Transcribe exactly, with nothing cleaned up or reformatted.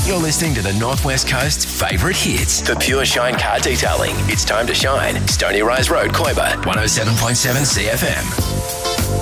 You're listening to the Northwest Coast's favourite hits for Pure Shine Car Detailing. It's time to shine. Stony Rise Road, Koiba, one oh seven point seven C F M.